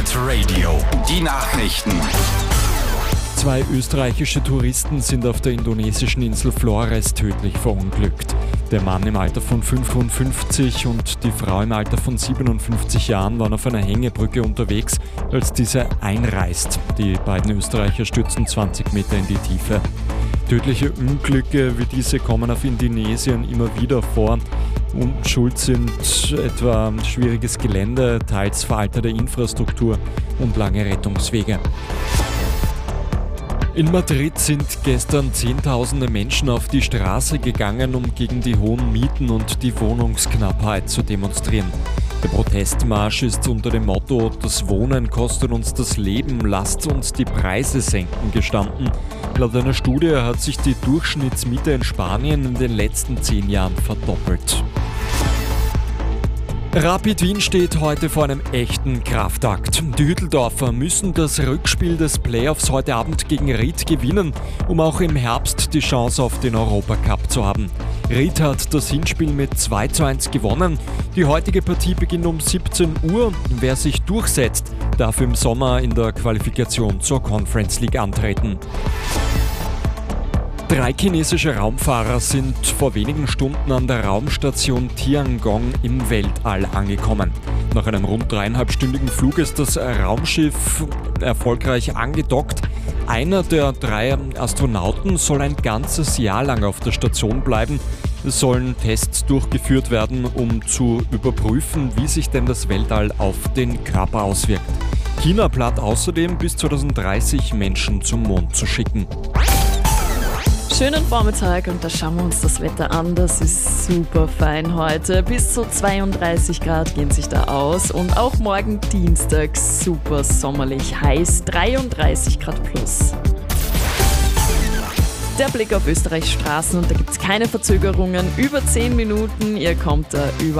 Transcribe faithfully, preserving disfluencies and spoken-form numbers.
Planet Radio. Die Nachrichten. Zwei österreichische Touristen sind auf der indonesischen Insel Flores tödlich verunglückt. Der Mann im Alter von fünfundfünfzig und die Frau im Alter von siebenundfünfzig Jahren waren auf einer Hängebrücke unterwegs, als diese einreißt. Die beiden Österreicher stürzen zwanzig Meter in die Tiefe. Tödliche Unglücke wie diese kommen auf Indonesien immer wieder vor. Und schuld sind etwa schwieriges Gelände, teils veraltete Infrastruktur und lange Rettungswege. In Madrid sind gestern Zehntausende Menschen auf die Straße gegangen, um gegen die hohen Mieten und die Wohnungsknappheit zu demonstrieren. Der Protestmarsch ist unter dem Motto „Das Wohnen kostet uns das Leben, lasst uns die Preise senken" gestanden. Laut einer Studie hat sich die Durchschnittsmiete in Spanien in den letzten zehn Jahren verdoppelt. Rapid Wien steht heute vor einem echten Kraftakt. Die Hütteldorfer müssen das Rückspiel des Playoffs heute Abend gegen Ried gewinnen, um auch im Herbst die Chance auf den Europacup zu haben. Ried hat das Hinspiel mit zwei zu eins gewonnen. Die heutige Partie beginnt um siebzehn Uhr. Wer sich durchsetzt, darf im Sommer in der Qualifikation zur Conference League antreten. Drei chinesische Raumfahrer sind vor wenigen Stunden an der Raumstation Tiangong im Weltall angekommen. Nach einem rund dreieinhalbstündigen Flug ist das Raumschiff erfolgreich angedockt. Einer der drei Astronauten soll ein ganzes Jahr lang auf der Station bleiben. Es sollen Tests durchgeführt werden, um zu überprüfen, wie sich denn das Weltall auf den Körper auswirkt. China plant außerdem, bis zweitausenddreißig Menschen zum Mond zu schicken. Schönen Vormittag und da schauen wir uns das Wetter an. Das ist super fein heute. Bis zu zweiunddreißig Grad gehen sich da aus und auch morgen Dienstag super sommerlich heiß, dreiunddreißig Grad plus. Der Blick auf Österreichs Straßen und da gibt es keine Verzögerungen. Über zehn Minuten, ihr kommt da über